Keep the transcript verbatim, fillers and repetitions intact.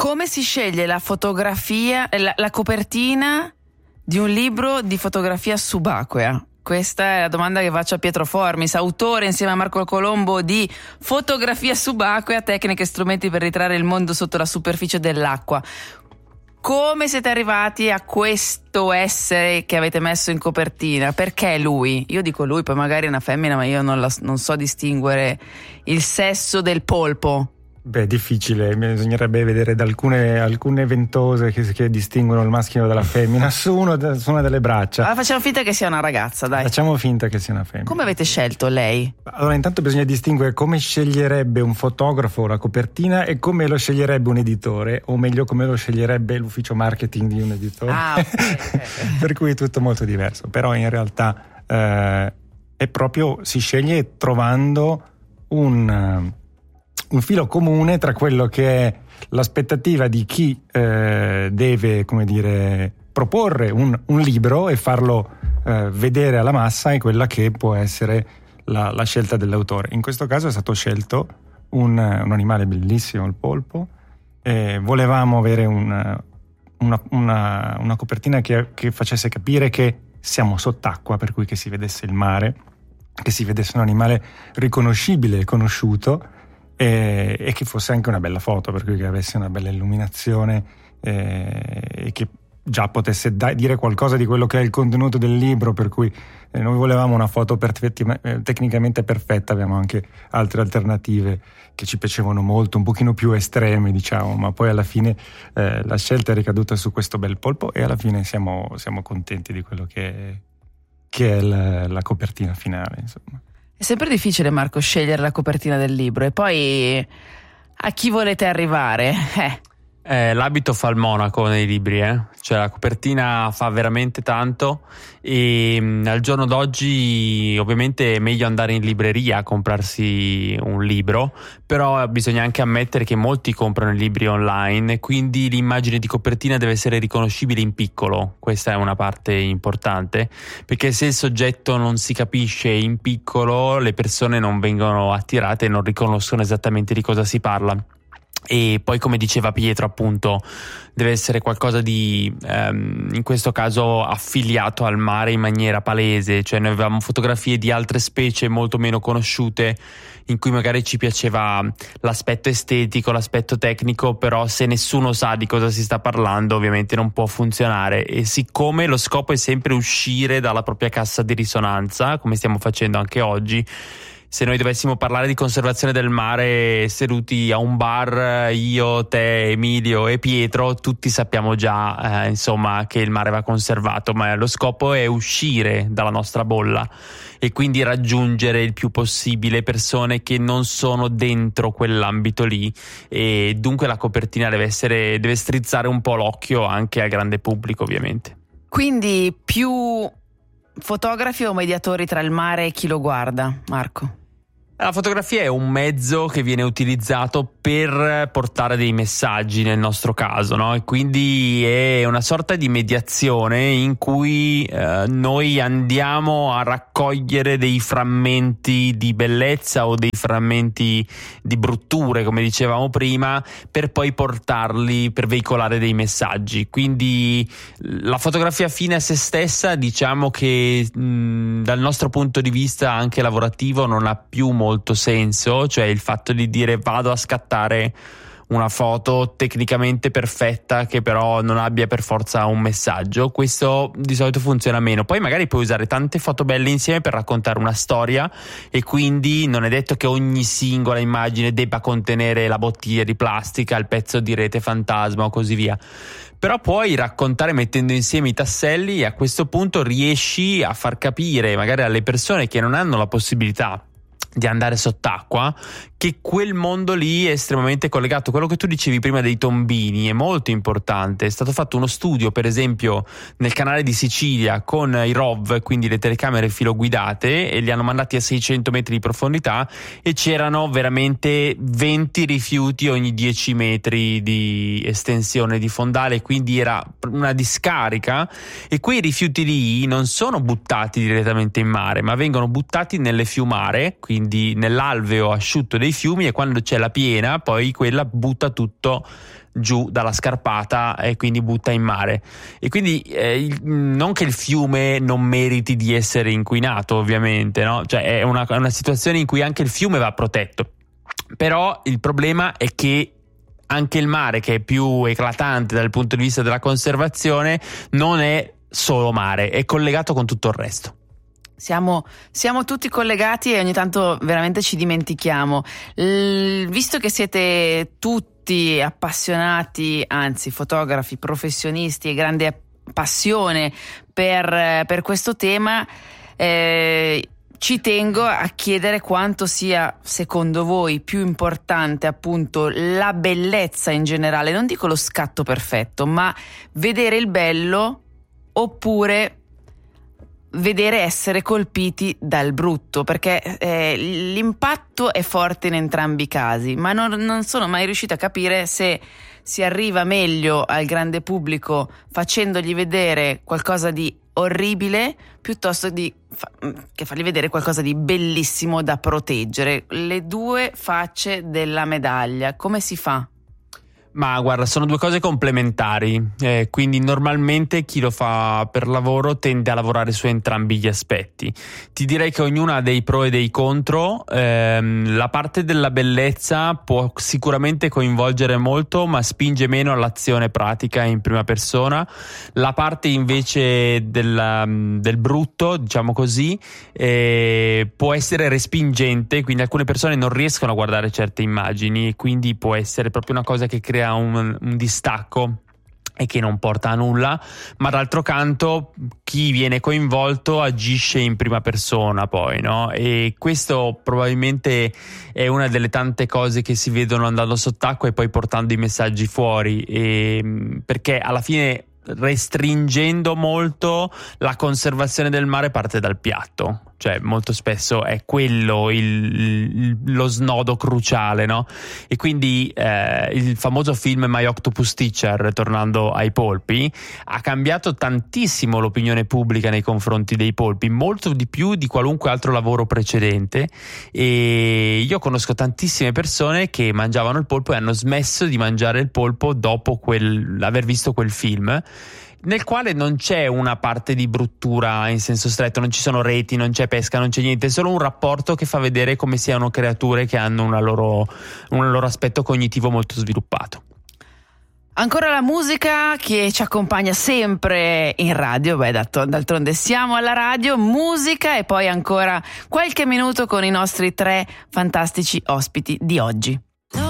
Come si sceglie la fotografia, la, la copertina di un libro di fotografia subacquea? Questa è la domanda che faccio a Pietro Formis, autore insieme a Marco Colombo di Fotografia subacquea, tecniche e strumenti per ritrarre il mondo sotto la superficie dell'acqua. Come siete arrivati a questo essere che avete messo in copertina? Perché lui? Io dico lui, poi magari è una femmina, ma io non, la, non so distinguere il sesso del polpo. Beh, è difficile, bisognerebbe vedere da alcune, alcune ventose che, che distinguono il maschio dalla femmina su, uno, su una delle braccia. Allora facciamo finta che sia una ragazza, dai. Facciamo finta che sia una femmina. Come avete scelto lei? Allora, intanto bisogna distinguere come sceglierebbe un fotografo la copertina e come lo sceglierebbe un editore, o meglio come lo sceglierebbe l'ufficio marketing di un editore. Ah, okay, okay. Per cui è tutto molto diverso, però in realtà eh, è proprio, si sceglie trovando un... un filo comune tra quello che è l'aspettativa di chi eh, deve, come dire, proporre un, un libro e farlo eh, vedere alla massa, e quella che può essere la, la scelta dell'autore. In questo caso è stato scelto un, un animale bellissimo, il polpo, e volevamo avere un, una, una, una copertina che, che facesse capire che siamo sott'acqua, per cui che si vedesse il mare, che si vedesse un animale riconoscibile e conosciuto, E, e che fosse anche una bella foto, per cui che avesse una bella illuminazione eh, e che già potesse da- dire qualcosa di quello che è il contenuto del libro, per cui eh, noi volevamo una foto perfetti- eh, tecnicamente perfetta. Abbiamo anche altre alternative che ci piacevano molto, un pochino più estreme, diciamo, ma poi alla fine eh, la scelta è ricaduta su questo bel polpo, e alla fine siamo, siamo contenti di quello che è, che è la, la copertina finale, insomma. È sempre difficile, Marco, scegliere la copertina del libro. E poi a chi volete arrivare? Eh. Eh, l'abito fa il monaco nei libri, eh? Cioè la copertina fa veramente tanto, e mh, al giorno d'oggi ovviamente è meglio andare in libreria a comprarsi un libro, però bisogna anche ammettere che molti comprano i libri online, quindi l'immagine di copertina deve essere riconoscibile in piccolo. Questa è una parte importante, perché se il soggetto non si capisce in piccolo, le persone non vengono attirate e non riconoscono esattamente di cosa si parla. E poi, come diceva Pietro, appunto, deve essere qualcosa di ehm, in questo caso affiliato al mare in maniera palese. Cioè noi avevamo fotografie di altre specie molto meno conosciute, in cui magari ci piaceva l'aspetto estetico, l'aspetto tecnico, però se nessuno sa di cosa si sta parlando ovviamente non può funzionare. E siccome lo scopo è sempre uscire dalla propria cassa di risonanza, come stiamo facendo anche oggi, se noi dovessimo parlare di conservazione del mare seduti a un bar, io, te, Emilio e Pietro, tutti sappiamo già eh, insomma che il mare va conservato, ma lo scopo è uscire dalla nostra bolla e quindi raggiungere il più possibile persone che non sono dentro quell'ambito lì, e dunque la copertina deve essere, deve strizzare un po' l'occhio anche al grande pubblico, ovviamente. Quindi più fotografi o mediatori tra il mare e chi lo guarda, Marco? La fotografia è un mezzo che viene utilizzato per portare dei messaggi, nel nostro caso, no? E quindi è una sorta di mediazione in cui eh, noi andiamo a raccogliere dei frammenti di bellezza o dei frammenti di brutture, come dicevamo prima, per poi portarli, per veicolare dei messaggi. Quindi la fotografia fine a se stessa, diciamo che mh, dal nostro punto di vista anche lavorativo non ha più molto molto senso, cioè il fatto di dire vado a scattare una foto tecnicamente perfetta che però non abbia per forza un messaggio, questo di solito funziona meno. Poi magari puoi usare tante foto belle insieme per raccontare una storia, e quindi non è detto che ogni singola immagine debba contenere la bottiglia di plastica, il pezzo di rete fantasma o così via. Però puoi raccontare mettendo insieme i tasselli, e a questo punto riesci a far capire magari alle persone che non hanno la possibilità di andare sott'acqua che quel mondo lì è estremamente collegato. Quello che tu dicevi prima dei tombini è molto importante. È stato fatto uno studio, per esempio, nel canale di Sicilia con i R O V, quindi le telecamere filoguidate, e li hanno mandati a seicento metri di profondità, e c'erano veramente venti rifiuti ogni dieci metri di estensione di fondale, quindi era una discarica, e quei rifiuti lì non sono buttati direttamente in mare, ma vengono buttati nelle fiumare, quindi quindi nell'alveo asciutto dei fiumi, e quando c'è la piena poi quella butta tutto giù dalla scarpata e quindi butta in mare. E quindi eh, il, non che il fiume non meriti di essere inquinato, ovviamente, no? Cioè è una, una situazione in cui anche il fiume va protetto, però il problema è che anche il mare, che è più eclatante dal punto di vista della conservazione, non è solo mare, è collegato con tutto il resto. Siamo, siamo tutti collegati e ogni tanto veramente ci dimentichiamo. L- visto che siete tutti appassionati, anzi fotografi, professionisti e grande passione per, per questo tema, eh, ci tengo a chiedere quanto sia, secondo voi, più importante appunto la bellezza in generale, non dico lo scatto perfetto, ma vedere il bello oppure vedere essere colpiti dal brutto, perché eh, l'impatto è forte in entrambi i casi, ma non, non sono mai riuscita a capire se si arriva meglio al grande pubblico facendogli vedere qualcosa di orribile piuttosto di fa- che fargli vedere qualcosa di bellissimo da proteggere. Le due facce della medaglia, come si fa? Ma guarda, sono due cose complementari, eh, quindi normalmente chi lo fa per lavoro tende a lavorare su entrambi gli aspetti. Ti direi che ognuna ha dei pro e dei contro. ehm, la parte della bellezza può sicuramente coinvolgere molto, ma spinge meno all'azione pratica in prima persona. La parte invece della, del brutto, diciamo così, eh, può essere respingente, quindi alcune persone non riescono a guardare certe immagini e quindi può essere proprio una cosa che crea Un, un distacco e che non porta a nulla, ma d'altro canto chi viene coinvolto agisce in prima persona poi, no? E questo probabilmente è una delle tante cose che si vedono andando sott'acqua e poi portando i messaggi fuori, e, perché alla fine restringendo molto la conservazione del mare parte dal piatto, cioè molto spesso è quello il, il, lo snodo cruciale, no? E quindi eh, il famoso film My Octopus Teacher, tornando ai polpi, ha cambiato tantissimo l'opinione pubblica nei confronti dei polpi, molto di più di qualunque altro lavoro precedente, e io conosco tantissime persone che mangiavano il polpo e hanno smesso di mangiare il polpo dopo quel, aver visto quel film, nel quale non c'è una parte di bruttura in senso stretto, non ci sono reti, non c'è pesca, non c'è niente, è solo un rapporto che fa vedere come siano creature che hanno una loro, un loro aspetto cognitivo molto sviluppato. Ancora la musica che ci accompagna sempre in radio, beh d'altronde siamo alla radio, musica e poi ancora qualche minuto con i nostri tre fantastici ospiti di oggi.